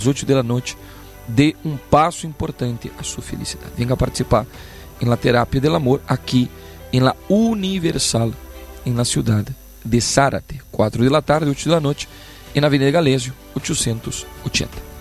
às 8 da noite, dê um passo importante à sua felicidade. Venga participar em La Terapia del Amor, aqui em La Universal, em la ciudad de Zárate, 4 da tarde, 8 da noite, e na Avenida Galésio, 880.